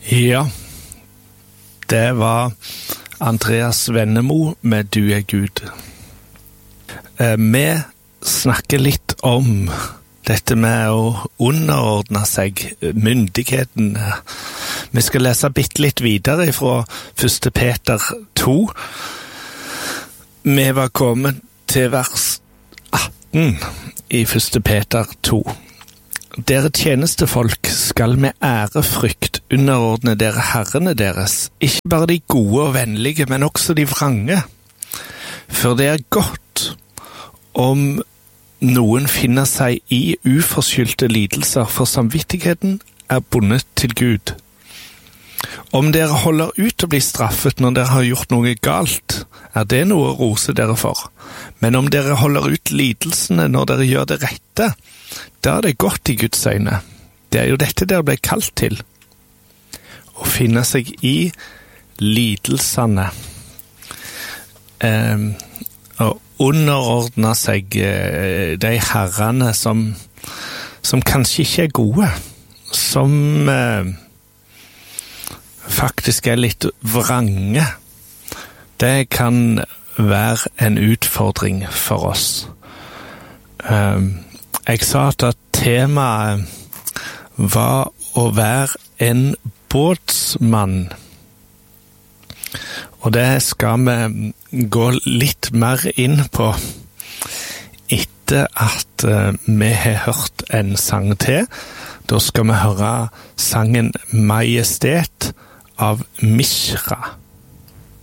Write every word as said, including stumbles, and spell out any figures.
Ja, det var Andreas Vennemo med Du er Gud. Eh, vi snakker litt om dette med å underordne seg myndigheten. Vi skal lese bitte litt videre fra første Peter to. Vi var kommet til vers atten i første Peter to. Dere tjenestefolk skal med ærefrykt underordne dere herrene deres, ikke bare de gode og vennlige, men også de vrange. For det er godt om noen finner seg i uforskyldte lidelser, for samvittigheten er bundet til Gud. Om dere holder ut å bli straffet når dere har gjort noe galt, er det noe å rose dere for. Men om dere holder ut lidelsene når dere gjør det rette, da er det godt i Guds øyne. Det er jo dette dere ble kalt til. Å finne seg i lidelsene. Eh, og underordne seg eh, de herrene som, som kanskje ikke er gode. Som eh, faktisk er litt vrange. Det kan være en utfordring for oss. Eh, Jeg sa at temaet var å være en båtsmann. Og det skal vi gå litt mer inn på etter at vi har hørt en sang til. Da skal vi høre sangen Majestet av Mishra.